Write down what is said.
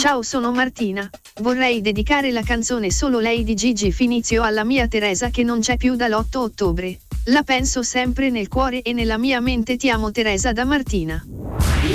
Ciao, sono Martina. Vorrei dedicare la canzone Solo lei di Gigi Finizio alla mia Teresa che non c'è più dall'8 ottobre. La penso sempre nel cuore e nella mia mente, ti amo Teresa, da Martina.